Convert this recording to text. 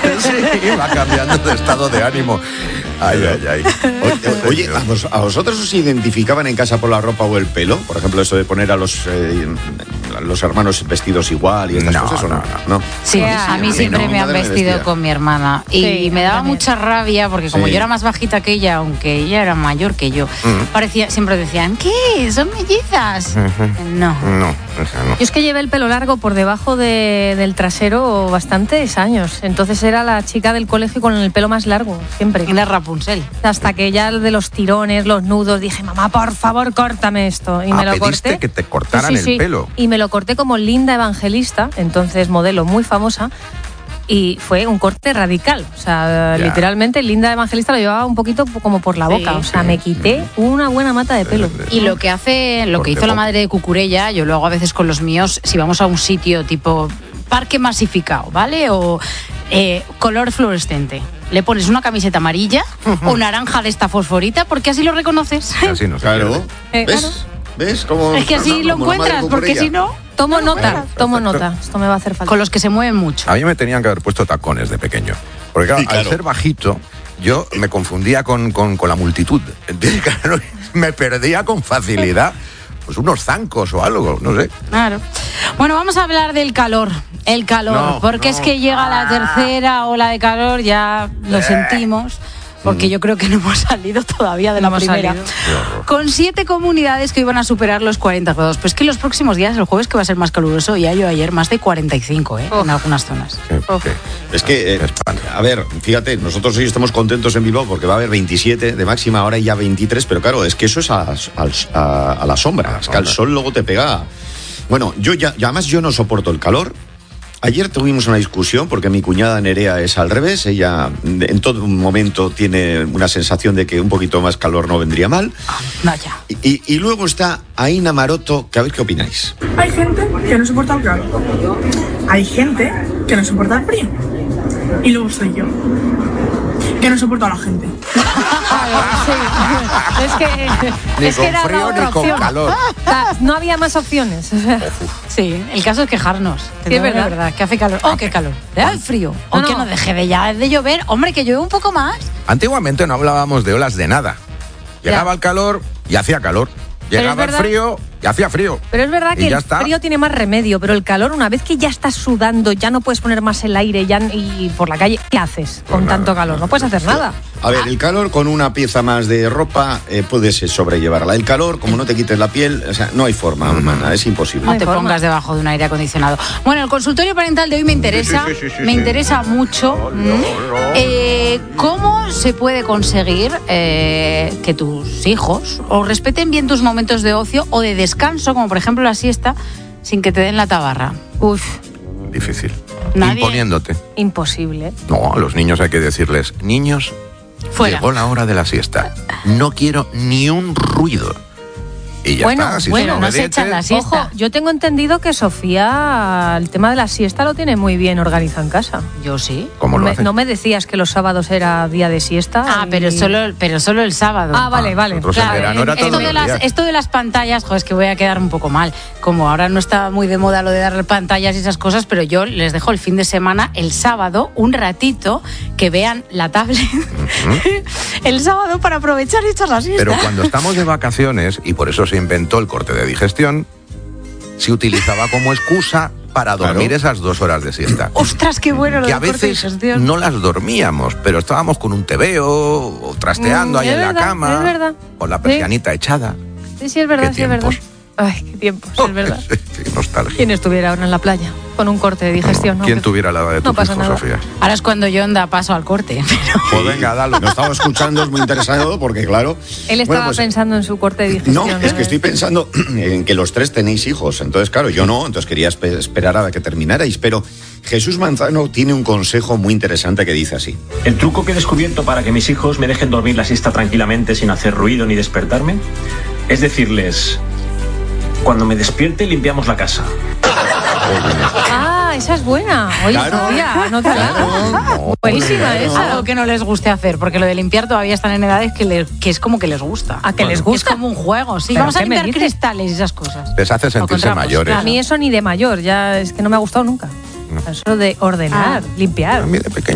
Sí, va cambiando de estado de ánimo. Ay. Oye, ¿a vosotros os identificaban en casa por la ropa o el pelo? Por ejemplo, eso de poner a los hermanos vestidos igual y estas cosas, ¿o no? Sí, a mí siempre me han vestido con mi hermana. Y me daba mucha rabia porque como yo era más bajita que ella, aunque ella era mayor que yo, siempre decían, ¿qué? ¿Son mellizas? No. Yo es que llevé el pelo largo por debajo del trasero bastantes años. Entonces era la chica del colegio con el pelo más largo, siempre. Era Rapunzel. Hasta que ya de los tirones, los nudos, dije, mamá, por favor, córtame esto. Y me lo corté. Que te cortaran el pelo. Y me lo corté como Linda Evangelista, entonces modelo muy famosa. Y fue un corte radical. O sea, literalmente Linda Evangelista lo llevaba un poquito como por la boca. O sea, me quité una buena mata de pelo. Y lo que hizo la madre de Cucurella, yo lo hago a veces con los míos, si vamos a un sitio tipo parque masificado, ¿vale? O color fluorescente. Le pones una camiseta amarilla o naranja de esta fosforita, porque así lo reconoces. Así no, claro. ¿Ves cómo? Es que así lo encuentras, porque si no... Tomo nota. Esto me va a hacer falta. Con los que se mueven mucho. A mí me tenían que haber puesto tacones de pequeño. Porque claro, al ser bajito, yo me confundía con la multitud. Entonces, claro, me perdía con facilidad. Pues unos zancos o algo, no sé. Claro. Bueno, vamos a hablar del calor. El calor, porque es que llega la tercera ola de calor, ya lo sentimos. Porque yo creo que no hemos salido todavía de la primera. Con 7 comunidades que iban a superar los 40 grados. Pues que los próximos días, el jueves, que va a ser más caluroso, ya yo ayer más de 45, en algunas zonas. Es que, a ver, fíjate, nosotros hoy estamos contentos en Bilbao porque va a haber 27 de máxima, ahora ya 23, pero claro, es que eso es a la sombra. Es que al sol luego te pega. Bueno, además yo no soporto el calor. Ayer tuvimos una discusión porque mi cuñada Nerea es al revés. Ella en todo momento tiene una sensación de que un poquito más calor no vendría mal. Vaya. Y luego está Aina Maroto, que a ver qué opináis. Hay gente que no soporta el calor. Hay gente que no soporta el frío. Y luego soy yo, que no soporto a la gente. Ni es que con era frío otra ni con opción. calor. No había más opciones. Sí, el caso es quejarnos. Sí, es verdad. Que hace calor. ¡Oh, qué calor! ¿Le da el frío? O que no deje de llover. Hombre, que llueve un poco más. Antiguamente no hablábamos de olas de nada. Llegaba el calor y hacía calor. Llegaba el frío y hacía frío. Pero es verdad que el frío tiene más remedio, pero el calor, una vez que ya estás sudando, ya no puedes poner más el aire y por la calle, ¿qué haces con tanto calor? No puedes hacer nada. A ver, el calor con una pieza más de ropa puedes sobrellevarla. El calor, como no te quites la piel, o sea, no hay forma humana, es imposible. No te pongas debajo de un aire acondicionado. Bueno, el consultorio parental de hoy me interesa, me interesa mucho. ¿Cómo se puede conseguir que tus hijos o respeten bien tus momentos de ocio o de descanso, como por ejemplo la siesta, sin que te den la tabarra? Uf. Difícil. Nadie. Imponiéndote. Imposible. No, a los niños hay que decirles, niños, fuera. Llegó la hora de la siesta. No quiero ni un ruido. Y ya está, si no se echan la siesta. Ojo, yo tengo entendido que Sofía el tema de la siesta lo tiene muy bien organizado en casa. Yo sí. ¿Cómo lo hace? No me decías que los sábados era día de siesta. Pero solo el sábado. Vale. Claro, en verano era todos los días. Esto de las pantallas, es que voy a quedar un poco mal. Como ahora no está muy de moda lo de dar pantallas y esas cosas, pero yo les dejo el fin de semana, el sábado, un ratito, que vean la tablet el sábado para aprovechar y echar la siesta. Pero cuando estamos de vacaciones, y por eso se inventó el corte de digestión, se utilizaba como excusa para dormir esas 2 horas de siesta. ¡Ostras, qué bueno lo que del a veces no las dormíamos, pero estábamos con un tebeo o trasteando ahí en la cama, es verdad. con la persianita echada. Sí, es verdad, ¿Qué tiempos? Ay, qué tiempos, es verdad. Qué nostalgia. ¿Quién estuviera ahora en la playa con un corte de digestión? ¿Quién tuviera la edad de tu hijo, Sofía? Ahora es cuando yo da paso al corte. Pero... Pues venga, dale. Lo estaba escuchando, es muy interesado porque, claro... Él estaba pensando en su corte de digestión. No, es que estoy pensando en que los 3 tenéis hijos. Entonces, claro, yo no. Entonces quería esperar a que terminarais. Pero Jesús Manzano tiene un consejo muy interesante que dice así. El truco que he descubierto para que mis hijos me dejen dormir la siesta tranquilamente sin hacer ruido ni despertarme es decirles... Cuando me despierte, limpiamos la casa. Esa es buena. Oye, Sofía, no te buenísima esa. Algo que no les guste hacer, porque lo de limpiar todavía están en edades que es como que les gusta. ¿A que les gusta? Es como un juego, sí. ¿Pero vamos a qué me limpiar dices? cristales y esas cosas. Les hace sentirse mayores. A mí eso ni de mayor, ya es que no me ha gustado nunca. Eso de ordenar, limpiar. A mí de pequeño